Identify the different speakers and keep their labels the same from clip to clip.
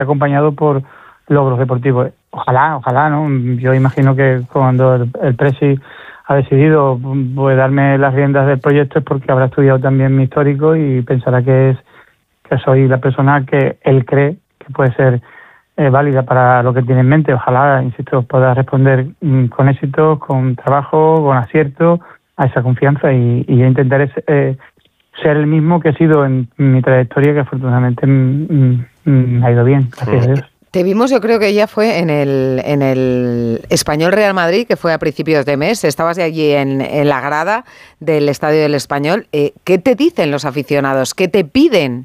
Speaker 1: acompañado por logros deportivos. Ojalá, ¿no? Yo imagino que cuando el Presi ha decidido pues, darme las riendas del proyecto es porque habrá estudiado también mi histórico y pensará que soy la persona que él cree que puede ser válida para lo que tiene en mente. Ojalá, insisto, pueda responder con éxito, con trabajo, con acierto a esa confianza y yo intentaré ser el mismo que he sido en mi trayectoria, que afortunadamente me ha ido bien, gracias a Dios.
Speaker 2: Te vimos, yo creo que ya fue en el Español Real Madrid, que fue a principios de mes. Estabas allí en la grada del Estadio del Español. ¿Qué te dicen los aficionados? ¿Qué te piden?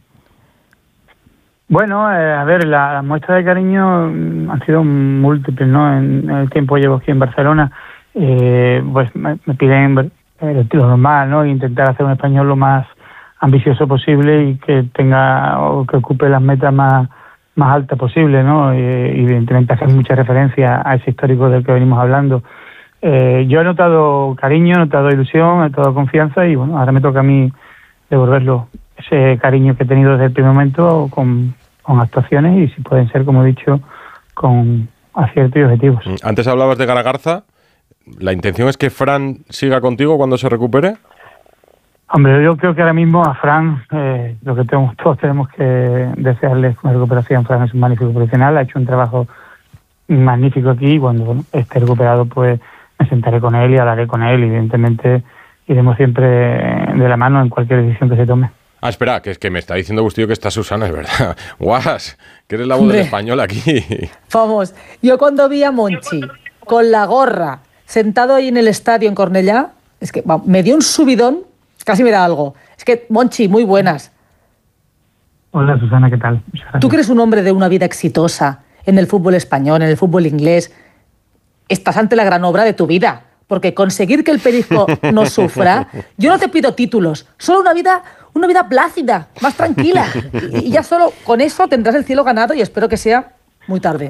Speaker 1: Bueno, a ver, las muestras de cariño han sido múltiples, ¿no? En el tiempo que llevo aquí en Barcelona, pues me piden lo normal, ¿no? Intentar hacer un español lo más ambicioso posible y que tenga o que ocupe las metas más altas posible, ¿no? Evidentemente hacer mucha referencia a ese histórico del que venimos hablando. Yo he notado cariño, he notado ilusión, he notado confianza y bueno, ahora me toca a mí devolverlo, ese cariño que he tenido desde el primer momento con actuaciones y si pueden ser, como he dicho, con aciertos y objetivos.
Speaker 3: Antes hablabas de Garagarza. ¿La intención es que Fran siga contigo cuando se recupere?
Speaker 1: Hombre, yo creo que ahora mismo a Fran, lo que todos tenemos que desearle una recuperación. Fran es un magnífico profesional, ha hecho un trabajo magnífico aquí y cuando esté recuperado pues me sentaré con él y hablaré con él. Evidentemente iremos siempre de la mano en cualquier decisión que se tome.
Speaker 3: Espera, que es que me está diciendo Bustillo que está Susana, es verdad. Guas, que eres la voz del español aquí.
Speaker 4: Vamos, yo cuando vi a Monchi con la gorra sentado ahí en el estadio en Cornellá, es que me dio un subidón, casi me da algo. Es que, Monchi, muy buenas.
Speaker 1: Hola, Susana, ¿qué tal?
Speaker 4: Tú que eres un hombre de una vida exitosa en el fútbol español, en el fútbol inglés, estás ante la gran obra de tu vida, porque conseguir que el Perisco no sufra, yo no te pido títulos, solo una vida plácida, más tranquila. Y ya solo con eso tendrás el cielo ganado y espero que sea muy tarde.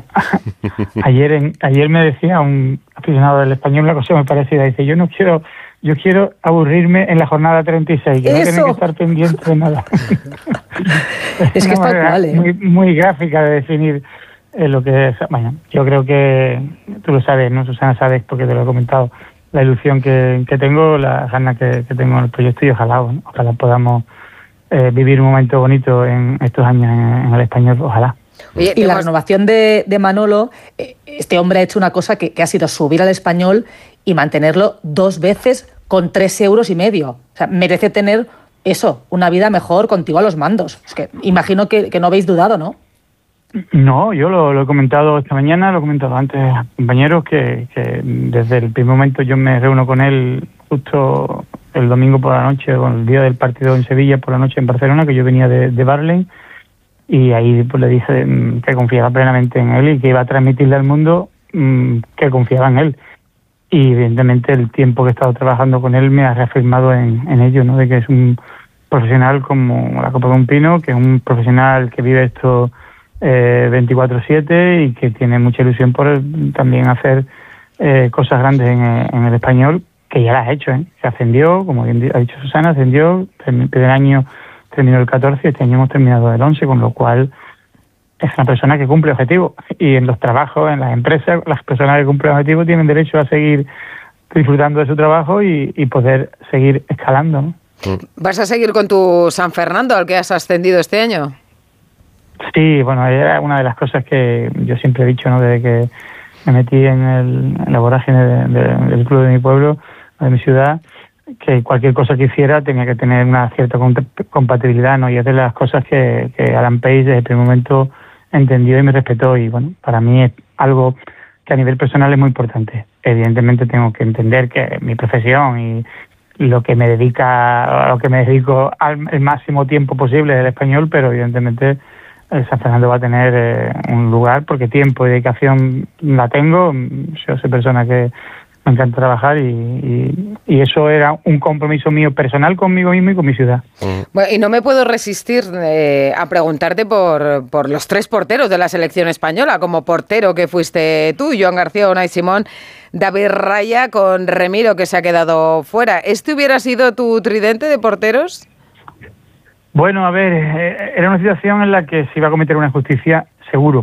Speaker 1: Ayer me decía un aficionado del Español una cosa muy parecida. Dice, yo quiero aburrirme en la jornada 36, que no tiene que estar pendiente de nada.
Speaker 4: Es que es tal cual, ¿eh?
Speaker 1: Muy gráfica de definir lo que es. Bueno, yo creo que tú lo sabes, ¿no? Susana, sabes porque te lo he comentado, la ilusión que tengo, la ganas que tengo en el proyecto y ojalá podamos vivir un momento bonito en estos años en el Español, ojalá.
Speaker 4: Oye, y la renovación de Manolo, este hombre ha hecho una cosa que ha sido subir al Español y mantenerlo 2 veces con 3,5 euros. O sea, merece tener eso, una vida mejor contigo a los mandos. Es que imagino que no habéis dudado, ¿no?
Speaker 1: No, yo lo he comentado esta mañana, lo he comentado antes a compañeros, que desde el primer momento yo me reúno con él justo el domingo por la noche, o el día del partido en Sevilla por la noche en Barcelona, que yo venía de Barley. Y ahí pues le dije que confiaba plenamente en él y que iba a transmitirle al mundo que confiaba en él. Y evidentemente el tiempo que he estado trabajando con él me ha reafirmado en ello, ¿no? De que es un profesional como la copa de un pino, que es un profesional que vive esto 24/7 y que tiene mucha ilusión por también hacer cosas grandes en el Español, que ya las ha hecho, ¿eh? Se ascendió, como bien ha dicho Susana, ascendió, el primer año terminó el 14 y este año hemos terminado el 11, con lo cual es una persona que cumple objetivos. Y en los trabajos, en las empresas, las personas que cumplen objetivos tienen derecho a seguir disfrutando de su trabajo y poder seguir escalando, ¿no?
Speaker 2: ¿Vas a seguir con tu San Fernando, al que has ascendido este año?
Speaker 1: Sí, bueno, era una de las cosas que yo siempre he dicho, ¿no? Desde que me metí en la vorágine del club de mi pueblo, de mi ciudad, que cualquier cosa que hiciera tenía que tener una cierta compatibilidad, ¿no? Y es de las cosas que Alan Pace desde el primer momento entendió y me respetó. Y bueno, para mí es algo que a nivel personal es muy importante. Evidentemente tengo que entender que mi profesión y lo que me dedico al máximo tiempo posible del español, pero evidentemente el San Fernando va a tener un lugar porque tiempo y dedicación la tengo. Yo soy persona que me encanta trabajar y eso era un compromiso mío personal conmigo mismo y con mi ciudad.
Speaker 2: Bueno, y no me puedo resistir a preguntarte por los 3 porteros de la selección española. Como portero que fuiste tú, Joan García, Unai Simón, David Raya, con Remiro, que se ha quedado fuera. ¿Este hubiera sido tu tridente de porteros?
Speaker 1: Bueno, a ver, era una situación en la que se iba a cometer una injusticia seguro,